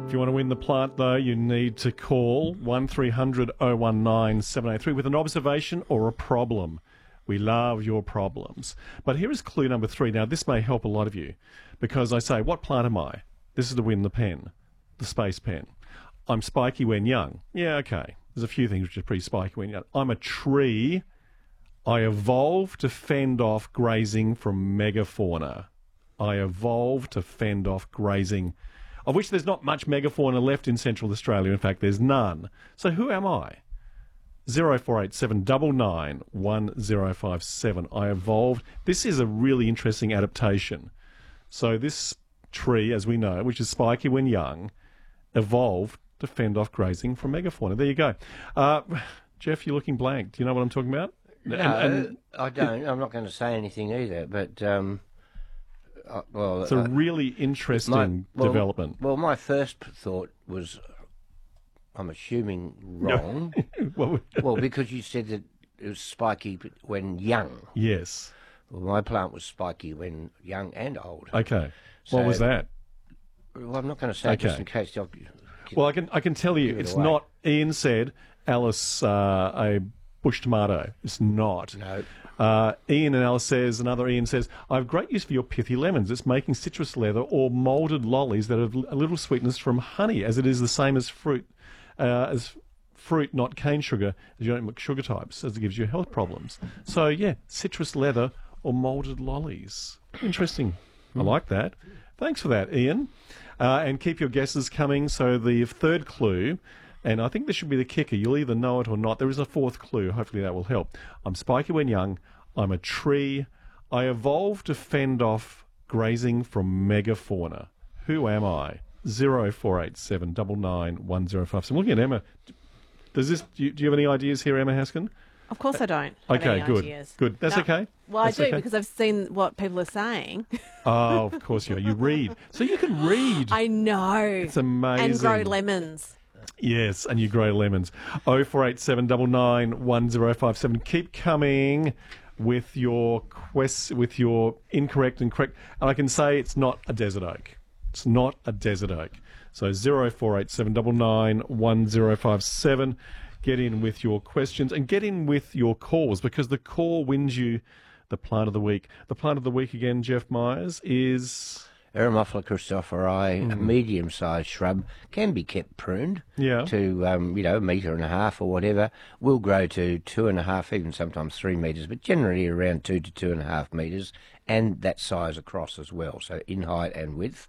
If you want to win the plant, though, you need to call 1300 019 783 with an observation or a problem. We love your problems. But here is clue number 3. Now, this may help a lot of you because I say, what plant am I? This is to win the pen, the space pen. I'm spiky when young. Yeah, okay. There's a few things which are pretty spiky when young. I'm a tree. I evolved to fend off grazing from megafauna. I evolved to fend off grazing, of which there's not much megafauna left in Central Australia. In fact, there's none. So who am I? 0487 99 1057. I evolved. This is a really interesting adaptation. So this tree, as we know, which is spiky when young, evolved to fend off grazing from megafauna. There you go. Jeff, you're looking blank. Do you know what I'm talking about? No, I don't. I'm not going to say anything either, but... it's a really interesting development. Well, my first thought was, I'm assuming wrong. well, because you said that it was spiky when young. Yes. Well, my plant was spiky when young and old. Okay. So, what was that? Well, I'm not going to say just in case. Well, I can tell you, it's not. Ian said, Alice, a bush tomato. It's not. No. Ian and Alice says, another Ian says, I have great use for your pithy lemons. It's making citrus leather or moulded lollies that have a little sweetness from honey, as it is the same as fruit, not cane sugar, as you don't make sugar types, as it gives you health problems. So, yeah, citrus leather or moulded lollies. Interesting. I like that. Thanks for that, Ian. And keep your guesses coming. So the third clue, and I think this should be the kicker. You'll either know it or not. There is a fourth clue. Hopefully that will help. I'm spiky when young. I'm a tree. I evolved to fend off grazing from megafauna. Who am I? 0487 99 1057. I'm looking at Emma. Do you have any ideas here, Emma Haskin? Of course I don't. Okay, good. Ideas. Good. That's okay. Well, I do because I've seen what people are saying. Oh, of course you are. You read. So you can read. I know. It's amazing. And grow lemons. Yes, and you grow lemons. 0487 99 1057. Keep coming with your with your incorrect and correct. And I can say it's not a desert oak. It's not a desert oak. So 0487 99 1057. Get in with your questions and get in with your calls because the call wins you the plant of the week. The plant of the week again, Jeff Myers, is... Eremophila christophori, a medium-sized shrub, can be kept pruned to, a metre and a half or whatever. Will grow to 2.5, even sometimes 3 metres, but generally around 2 to 2.5 metres, and that size across as well, so in height and width.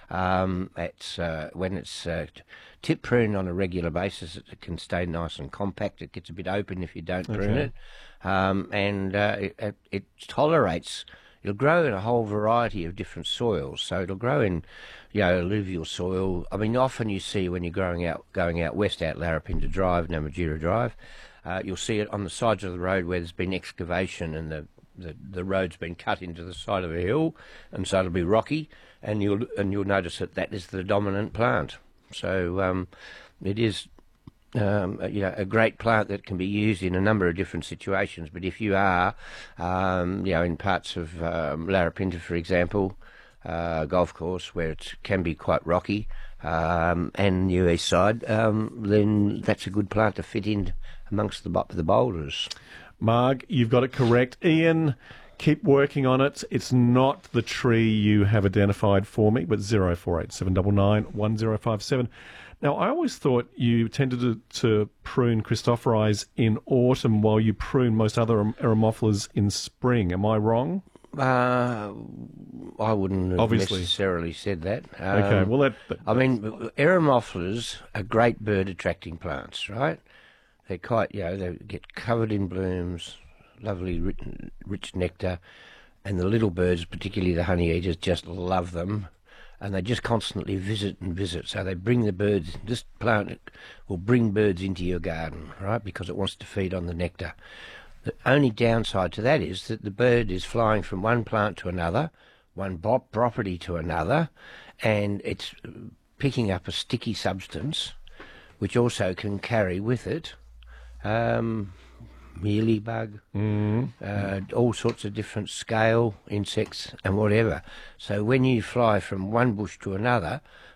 When it's tip pruned on a regular basis, it can stay nice and compact. It gets a bit open if you don't prune it, and it tolerates. It'll grow in a whole variety of different soils. So it'll grow in, alluvial soil. I mean, often you see when you're going out west, out Larapinta Drive, Namatjira Drive, you'll see it on the sides of the road where there's been excavation and the road's been cut into the side of a hill, and so it'll be rocky, and you'll notice that is the dominant plant. So it is. A great plant that can be used in a number of different situations. But if you are, in parts of Larapinta, for example, golf course where it can be quite rocky, and the east side, then that's a good plant to fit in amongst the boulders. Marg, you've got it correct. Ian, keep working on it. It's not the tree you have identified for me, but 0487 99 1057. Now, I always thought you tended to prune Christophoris in autumn while you prune most other Eremophilas in spring. Am I wrong? I wouldn't have necessarily said that. Okay, well, Eremophilas are great bird-attracting plants, right? They're quite, they get covered in blooms, lovely rich nectar, and the little birds, particularly the honey eaters, just love them. And they just constantly visit and visit. So they bring the birds. This plant will bring birds into your garden, right, because it wants to feed on the nectar. The only downside to that is that the bird is flying from one plant to another, one property to another, and it's picking up a sticky substance, which also can carry with it mealybug, all sorts of different scale insects and whatever. So when you fly from one bush to another,